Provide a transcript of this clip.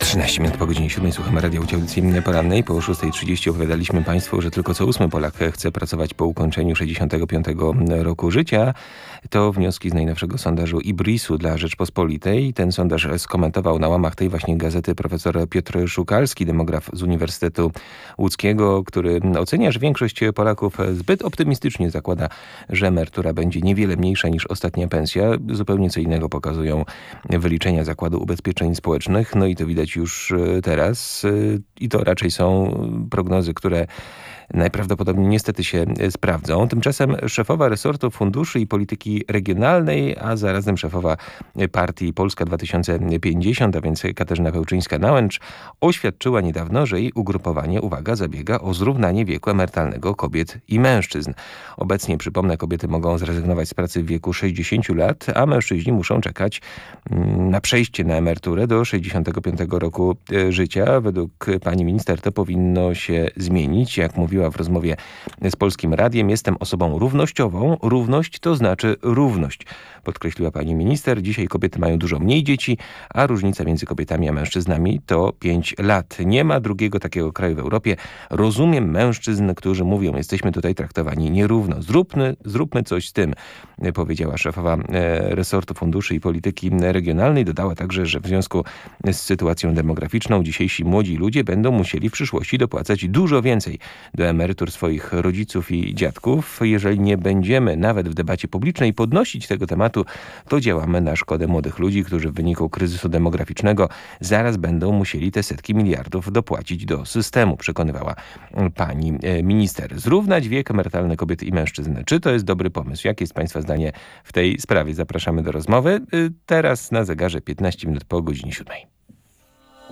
13 minut po godzinie 7 słuchamy Radia Łódź Audycji Porannej. Po 6:30 opowiadaliśmy Państwu, że tylko co 8 Polak chce pracować po ukończeniu 65 roku życia. To wnioski z najnowszego sondażu IBRIS-u dla Rzeczpospolitej. Ten sondaż skomentował na łamach tej właśnie gazety profesor Piotr Szukalski, demograf z Uniwersytetu Łódzkiego, który ocenia, że większość Polaków zbyt optymistycznie zakłada, że emerytura będzie niewiele mniejsza niż ostatnia pensja. Zupełnie co innego pokazują wyliczenia Zakładu Ubezpieczeń Społecznych. No i to widać już teraz i to raczej są prognozy, które najprawdopodobniej niestety się sprawdzą. Tymczasem szefowa resortu funduszy i polityki regionalnej, a zarazem szefowa partii Polska 2050, a więc Katarzyna Pełczyńska-Nałęcz, oświadczyła niedawno, że jej ugrupowanie, uwaga, zabiega o zrównanie wieku emerytalnego kobiet i mężczyzn. Obecnie, przypomnę, kobiety mogą zrezygnować z pracy w wieku 60 lat, a mężczyźni muszą czekać na przejście na emeryturę do 65 roku życia. Według pani minister to powinno się zmienić. Jak mówiła w rozmowie z Polskim Radiem, jestem osobą równościową. Równość to znaczy równość, podkreśliła pani minister. Dzisiaj kobiety mają dużo mniej dzieci, a różnica między kobietami a mężczyznami to 5 lat. Nie ma drugiego takiego kraju w Europie. Rozumiem mężczyzn, którzy mówią, jesteśmy tutaj traktowani nierówno. Zróbmy coś z tym, powiedziała szefowa resortu funduszy i polityki regionalnej. Dodała także, że w związku z sytuacją demograficzną dzisiejsi młodzi ludzie będą musieli w przyszłości dopłacać dużo więcej do emerytur swoich rodziców i dziadków. Jeżeli nie będziemy nawet w debacie publicznej podnosić tego tematu, to działamy na szkodę młodych ludzi, którzy w wyniku kryzysu demograficznego zaraz będą musieli te setki miliardów dopłacić do systemu, przekonywała pani minister. Zrównać wiek emerytalny kobiet i mężczyzn. Czy to jest dobry pomysł? Jakie jest państwa zdanie w tej sprawie? Zapraszamy do rozmowy. Teraz na zegarze 15 minut po godzinie 7.